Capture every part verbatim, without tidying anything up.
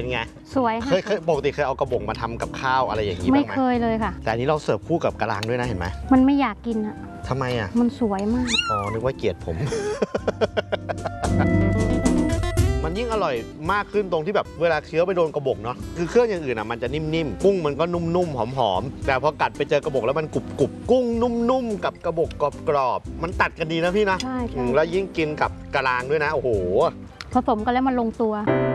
เป็นไงสวยค่ะเคยปกติเคยเอากระบอกมาทำกับข้าวอะไรอย่างนี้บ้างไหมไม่เคยเลยค่ะแต่อันนี้เราเสิร์ฟคู่กับกะลางด้วยนะเห็นไหมมันไม่อยากกินอะทำไมอะมันสวยมากอ๋อนึกว่าเกลียดผม มันยิ่งอร่อยมากขึ้นตรงที่แบบเวลาเคี้ยวไปโดนกระบอกเนาะคือเครื่องอย่างอื่นอ่ะมันจะนิ่มๆกุ้งมันก็นุ่มๆหอมๆแต่พอกัดไปเจอกระบอกแล้วมันกรุบๆกุ้งนุ่มๆกับกระบอกกรอบๆมันตัดกันดีนะพี่นะใช่ใช่แล้วยิ่งกินกับกะลางด้วยนะโอ้โหผสมกันแล้วมันลงตัว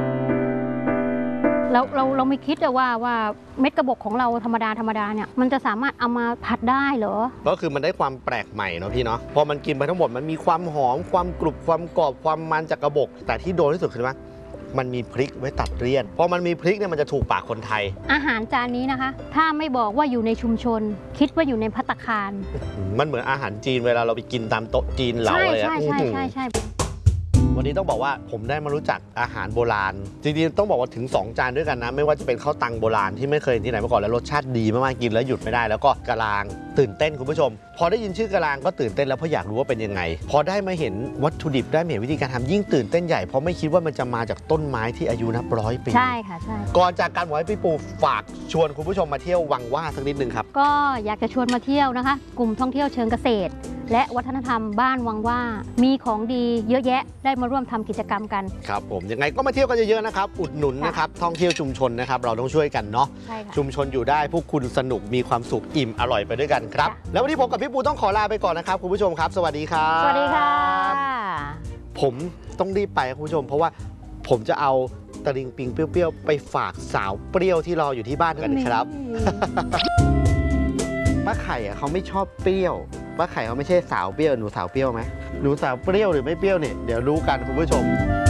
เราเราเราไม่คิดว่าว่าเม็ดกระบอกของเราธรรมดาธรรมดาเนี่ยมันจะสามารถเอามาผัดได้เหรอก็คือมันได้ความแปลกใหม่เนาะพี่เนาะพอมันกินไปทั้งหมดมันมีความหอมความกรุบความกรอบความมันจากกระบอกแต่ที่โดนที่สุดคือว่ามันมีพริกไว้ตัดเลี่ยนพอมันมีพริกเนี่ยมันจะถูกปากคนไทยอาหารจานนี้นะคะถ้าไม่บอกว่าอยู่ในชุมชนคิดว่าอยู่ในภัตตาคารมันเหมือนอาหารจีนเวลาเราไปกินตามโต๊ะจีนเหลาอะไรใช่ใช่ใช่ใช่วันนี้ต้องบอกว่าผมได้มารู้จักอาหารโบราณจริงๆต้องบอกว่าถึงสองจานด้วยกันนะไม่ว่าจะเป็นข้าวตังโบราณที่ไม่เคยที่ไหนมาก่อนแล้วรสชาติดีมากๆกินแล้วหยุดไม่ได้แล้วก็กะลางตื่นเต้นคุณผู้ชมพอได้ยินชื่อกะลางก็ตื่นเต้นแล้วเพราะอยากรู้ว่าเป็นยังไงพอได้มาเห็นวัตถุดิบได้มาเห็นวิธีการทำยิ่งตื่นเต้นใหญ่เพราะไม่คิดว่ามันจะมาจากต้นไม้ที่อายุนับร้อยปีใช่ค่ะใช่ก่อนจากการหมอยพี่ปูฝากชวนคุณผู้ชมมาเที่ยววังว่าสักนิดนึงครับก็อยากจะชวนมาเที่ยวนะคะกลุ่มท่องเที่ยวเชิงเกษตรและวัฒนธรรมบ้านวังว่ามีของดีเยอะแยะได้มาร่วมทำกิจกรรมกันครับผมยังไงก็มาเที่ยวกันเยอะๆนะครับอุดหนุนนะครับท่องเที่ยวชุมชนนะครับเราต้องช่วยกันเนาะชุมชนอยู่ได้พวกคุณสนุกมีความสุขอิ่มอร่อยไปด้วยกันครับแล้ววันนี้ผมกับพี่ปูต้องขอลาไปก่อนนะครับคุณผู้ชมครับสวัสดีครับสวัสดีค่ะผมต้องรีบไปคุณผู้ชมเพราะว่าผมจะเอาตะลิงปิงเปรี้ยวๆไปฝากสาวเปรี้ยวที่รออยู่ที่บ้านกันครับป้าไข่อะเขาไม่ชอบเปรี้ยวป้าไข่เขาไม่ใช่สาวเปรี้ยวหนูสาวเปรี้ยวไหมหนูสาวเปรี้ยวหรือไม่เปรี้ยวเนี่ยเดี๋ยวรู้กันคุณผู้ชม